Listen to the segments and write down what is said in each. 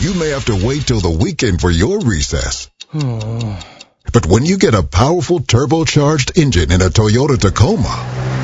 you may have to wait till the weekend for your recess. But when you get a powerful turbocharged engine in a Toyota Tacoma,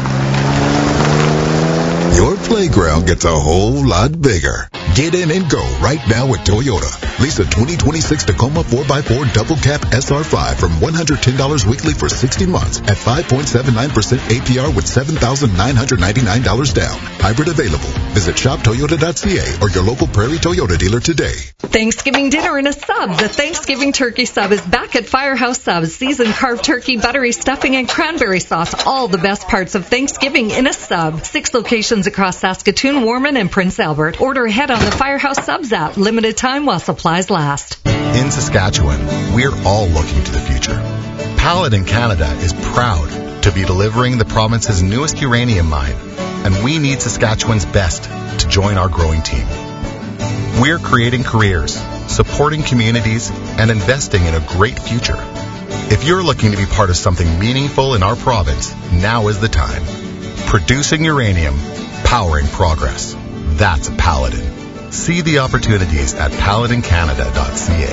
your playground gets a whole lot bigger. Get in and go right now with Toyota. Lease a 2026 Tacoma 4x4 Double Cab SR5 from $110 weekly for 60 months at 5.79% APR with $7,999 down. Hybrid available. Visit shoptoyota.ca or your local Prairie Toyota dealer today. Thanksgiving dinner in a sub. The Thanksgiving Turkey Sub is back at Firehouse Subs. Seasoned carved turkey, buttery stuffing, and cranberry sauce. All the best parts of Thanksgiving in a sub. 6 locations across Saskatoon, Warman, and Prince Albert. Order ahead on the Firehouse Subs app. Limited time while supplies last. In Saskatchewan, we're all looking to the future. Paladin Canada is proud to be delivering the province's newest uranium mine, and we need Saskatchewan's best to join our growing team. We're creating careers, supporting communities, and investing in a great future. If you're looking to be part of something meaningful in our province, now is the time. Producing uranium, powering progress. That's Paladin. See the opportunities at paladincanada.ca.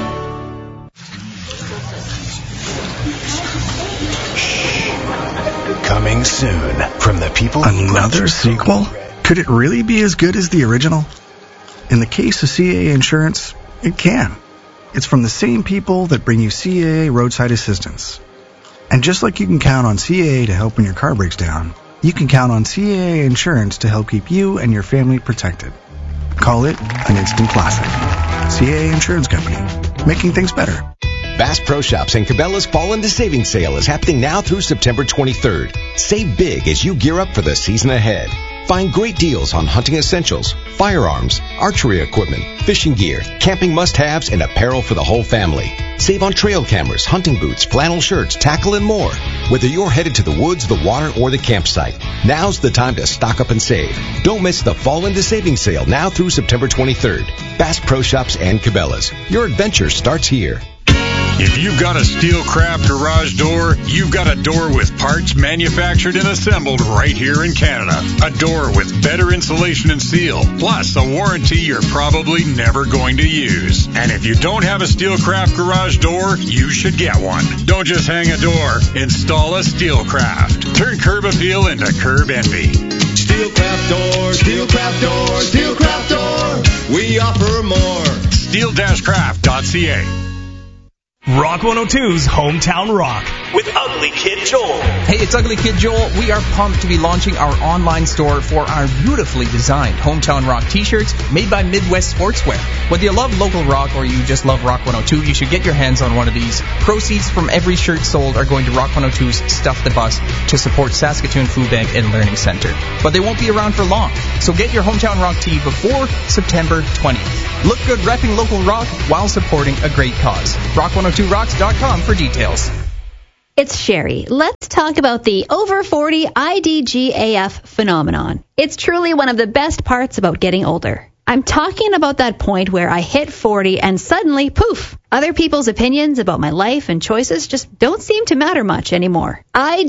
Coming soon from the people. Another sequel? Could it really be as good as the original? In the case of CAA Insurance, it can. It's from the same people that bring you CAA Roadside Assistance. And just like you can count on CAA to help when your car breaks down, you can count on CAA Insurance to help keep you and your family protected. Call it an instant classic. CAA Insurance Company, making things better. Bass Pro Shops and Cabela's Fall into Savings Sale is happening now through September 23rd. Save big as you gear up for the season ahead. Find great deals on hunting essentials, firearms, archery equipment, fishing gear, camping must-haves, and apparel for the whole family. Save on trail cameras, hunting boots, flannel shirts, tackle, and more. Whether you're headed to the woods, the water, or the campsite, now's the time to stock up and save. Don't miss the Fall into Savings Sale now through September 23rd. Bass Pro Shops and Cabela's. Your adventure starts here. If you've got a Steelcraft garage door, you've got a door with parts manufactured and assembled right here in Canada. A door with better insulation and seal, plus a warranty you're probably never going to use. And if you don't have a Steelcraft garage door, you should get one. Don't just hang a door, install a Steelcraft. Turn curb appeal into curb envy. Steelcraft door, Steelcraft door, Steelcraft door. We offer more. Steel-craft.ca. Rock 102's Hometown Rock with Ugly Kid Joel. Hey, it's Ugly Kid Joel. We are pumped to be launching our online store for our beautifully designed Hometown Rock t-shirts made by Midwest Sportswear. Whether you love local rock or you just love Rock 102, you should get your hands on one of these. Proceeds from every shirt sold are going to Rock 102's Stuff the Bus to support Saskatoon Food Bank and Learning Center. But they won't be around for long, so get your Hometown Rock tee before September 20th. Look good repping local rock while supporting a great cause. Rock102rocks.com for details. It's Sherry. Let's talk about the over 40 IDGAF phenomenon. It's truly one of the best parts about getting older. I'm talking about that point where I hit 40 and suddenly, poof, other people's opinions about my life and choices just don't seem to matter much anymore.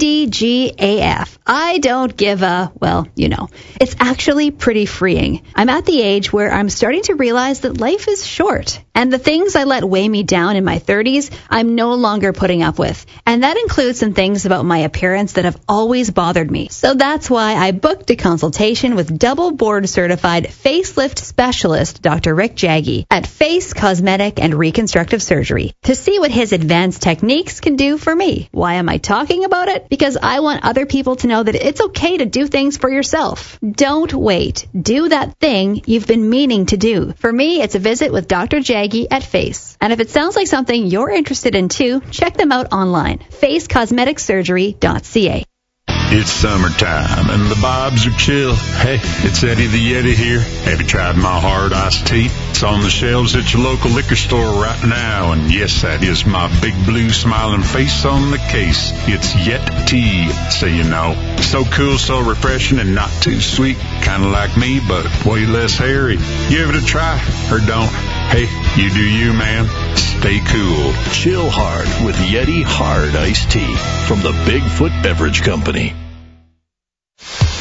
IDGAF. I don't give a, well, you know. It's actually pretty freeing. I'm at the age where I'm starting to realize that life is short. And the things I let weigh me down in my 30s, I'm no longer putting up with. And that includes some things about my appearance that have always bothered me. So that's why I booked a consultation with double board certified facelift specialist Dr. Rick Jaggi at Face Cosmetic and Reconstructive Surgery to see what his advanced techniques can do for me. Why am I talking about it? Because I want other people to know that it's okay to do things for yourself. Don't wait. Do that thing you've been meaning to do. For me, it's a visit with Dr. Jaggi at Face. And if it sounds like something you're interested in too, check them out online. FaceCosmeticSurgery.ca. It's summertime and the vibes are chill. Hey, it's Eddie the Yeti here. Have you tried my hard iced tea? It's on the shelves at your local liquor store right now. And yes, that is my big blue smiling face on the case. It's Yet Tea, so you know. So cool, so refreshing, and not too sweet. Kind of like me, but way less hairy. Give it a try, or don't. Hey, you do you, man. Stay cool. Chill hard with Yeti Hard Iced Tea from the Bigfoot Beverage Company.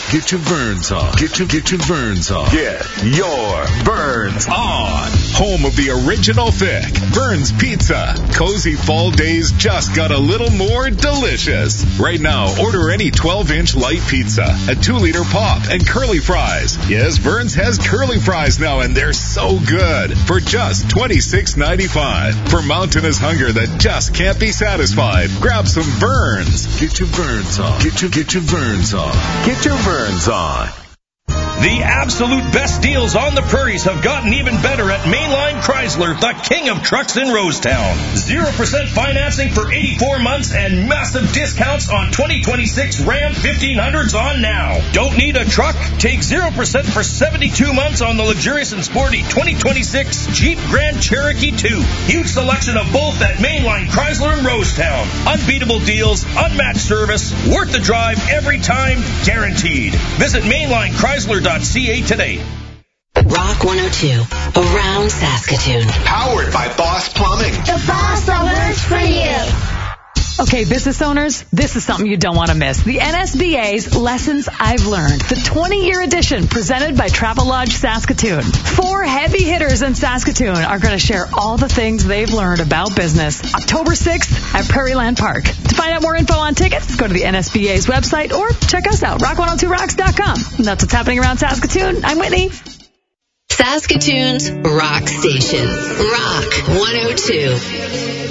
Get your Burns on. Get your Burns on. Get your Burns on. Home of the original thick Burns Pizza. Cozy fall days just got a little more delicious. Right now, order any 12-inch light pizza, a 2-liter pop, and curly fries. Yes, Burns has curly fries now, and they're so good. For just $26.95. For mountainous hunger that just can't be satisfied, grab some Burns. Get your Burns on. Get your Burns on. Get your Burns on. The absolute best deals on the prairies have gotten even better at Mainline Chrysler, the king of trucks in Rosetown. 0% financing for 84 months and massive discounts on 2026 Ram 1500s on now. Don't need a truck? Take 0% for 72 months on the luxurious and sporty 2026 Jeep Grand Cherokee 2. Huge selection of both at Mainline Chrysler in Rosetown. Unbeatable deals, unmatched service, worth the drive every time, guaranteed. Visit MainlineChrysler.ca today. Rock 102, around Saskatoon. Powered by Boss Plumbing. The boss that works for you. Okay, business owners, this is something you don't want to miss. The NSBA's Lessons I've Learned, the 20-year edition presented by Travelodge Saskatoon. 4 heavy hitters in Saskatoon are going to share all the things they've learned about business. October 6th at Prairieland Park. To find out more info on tickets, go to the NSBA's website or check us out, rock102rocks.com. That's what's happening around Saskatoon. I'm Whitney. Saskatoon's Rock Station, Rock 102.